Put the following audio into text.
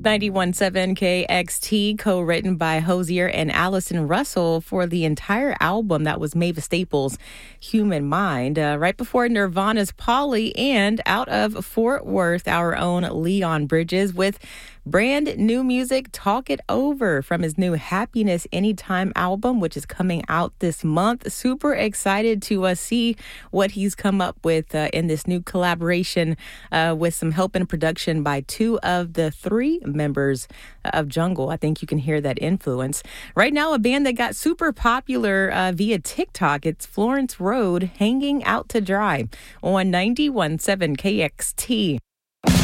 91.7 KXT, co-written by Hozier and Allison Russell for the entire album. That was Mavis Staples' Human Mind. Right before Nirvana's Polly, and out of Fort Worth, our own Leon Bridges with brand new music, Talk It Over, from his new Happiness Anytime album, which is coming out this month. Super excited to see what he's come up with in this new collaboration with some help in production by two of the three members of Jungle. I think you can hear that influence. Right now, a band that got super popular via TikTok, it's Florence Road, Hanging Out to Dry on 91.7 KXT.